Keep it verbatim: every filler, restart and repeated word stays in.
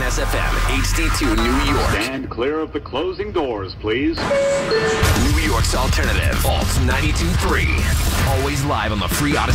S F M, H D two, New York. Stand clear of the closing doors, please. New York's alternative, Alt ninety-two point three. Always live on the free Odyssey.